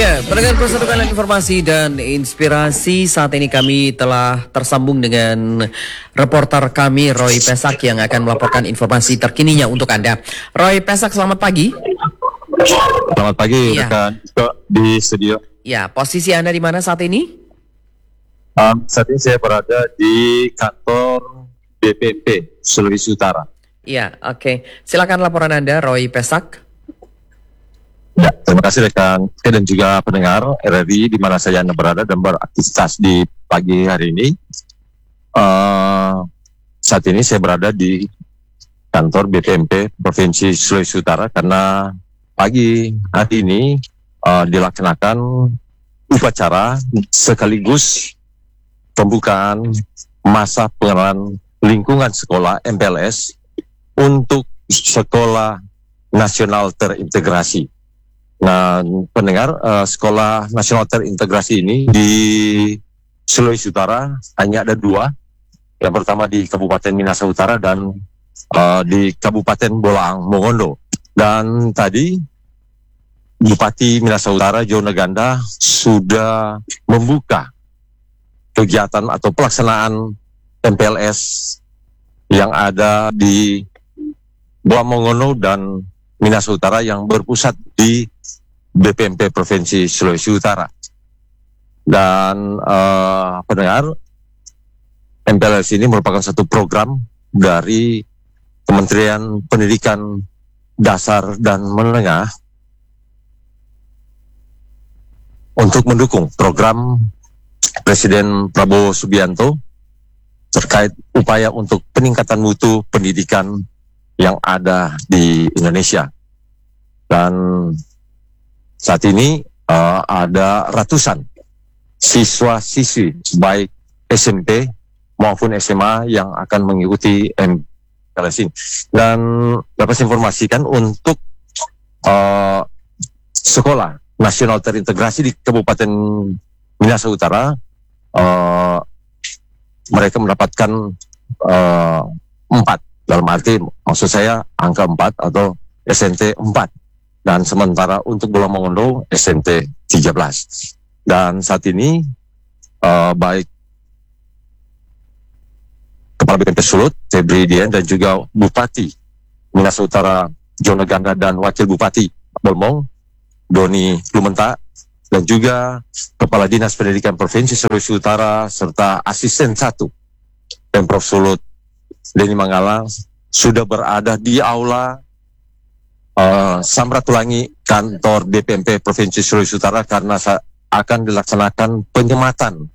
Ya, pendengar Pro1 Kanal Informasi dan Inspirasi. Saat ini kami telah tersambung dengan reporter kami Roy Pesak yang akan melaporkan informasi terkininya untuk Anda. Roy Pesak, selamat pagi. Selamat pagi rekan di studio. Ya, posisi Anda di mana saat ini? Saat ini saya berada di kantor BPMP Sulawesi Utara. Ya, oke. Silakan laporan Anda, Roy Pesak. Ya, terima kasih rekan dan juga pendengar RRI di mana saya berada dan beraktivitas di pagi hari ini. Saat ini saya berada di kantor BPMP Provinsi Sulawesi Utara karena pagi hari ini dilaksanakan upacara sekaligus pembukaan masa pengenalan lingkungan sekolah MPLS untuk Sekolah Nasional Terintegrasi. Nah, pendengar, Sekolah Nasional Terintegrasi ini di Sulawesi Utara hanya ada dua. Yang pertama di Kabupaten Minahasa Utara dan di Kabupaten Bolaang Mongondo. Dan tadi Bupati Minahasa Utara Jono Ganda sudah membuka kegiatan atau pelaksanaan MPLS yang ada di Bolaang Mongondo dan Minahasa Utara yang berpusat di BPMP Provinsi Sulawesi Utara. Dan pendengar, MPLS ini merupakan satu program dari Kementerian Pendidikan Dasar dan Menengah untuk mendukung program Presiden Prabowo Subianto terkait upaya untuk peningkatan mutu pendidikan yang ada di Indonesia. Dan saat ini ada ratusan siswa-siswi baik SMP maupun SMA yang akan mengikuti MPLS ini. Dan dapat saya informasikan untuk Sekolah Nasional Terintegrasi di Kabupaten Minahasa Utara, mereka mendapatkan 4, dalam arti maksud saya angka 4 atau SNT 4. Dan sementara untuk Bolaang Mongondo SNT 13. Dan saat ini baik Kepala BPMP Sulut Febri Dian dan juga Bupati Minahasa Utara Jono Ganda dan Wakil Bupati Bolmong Doni Lumenta dan juga Kepala Dinas Pendidikan Provinsi Sulawesi Utara serta Asisten 1 Pemprov Sulut Deni Manggala sudah berada di aula Samratulangi kantor BPMP Provinsi Sulawesi Utara karena akan dilaksanakan penyematan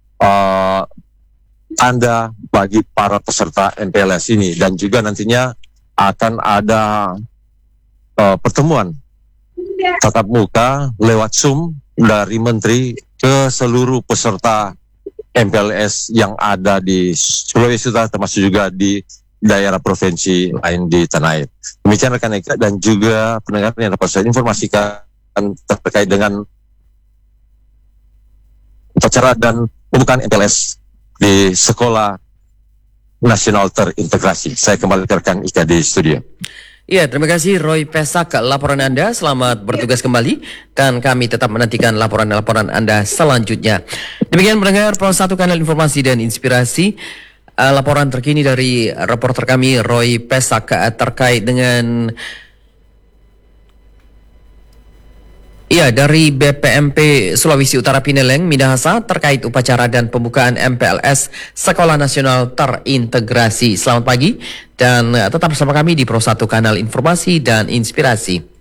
tanda bagi para peserta MPLS ini, dan juga nantinya akan ada pertemuan tatap muka lewat Zoom dari Menteri ke seluruh peserta MPLS yang ada di Sulawesi Utara termasuk juga di daerah provinsi lain di tanah air. Demikian rekan-rekan dan juga pendengar yang dapat saya informasikan terkait dengan upacara dan pembukaan MPLS di Sekolah Nasional Terintegrasi. Saya kembali ke rekan Ika di studio. Ya, terima kasih Roy Pesak laporan Anda. Selamat bertugas kembali dan kami tetap menantikan laporan-laporan Anda selanjutnya. Demikian pendengar Pro1 Kanal Informasi dan Inspirasi. Laporan terkini dari reporter kami Roy Pesak terkait dengan dari BPMP Sulawesi Utara Pineleng Minahasa terkait upacara dan pembukaan MPLS Sekolah Nasional Terintegrasi. Selamat pagi dan tetap bersama kami di Pro1 Kanal Informasi dan Inspirasi.